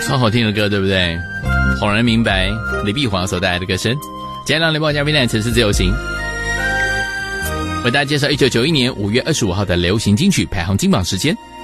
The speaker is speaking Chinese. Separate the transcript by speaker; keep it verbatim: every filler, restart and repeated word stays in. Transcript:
Speaker 1: 超好听的歌，对不对？恍然明白，李碧华所带来的歌声。今天让联播嘉宾呢，城市自由行，为大家介绍一九九一年五月二十五号的流行金曲排行金榜时间。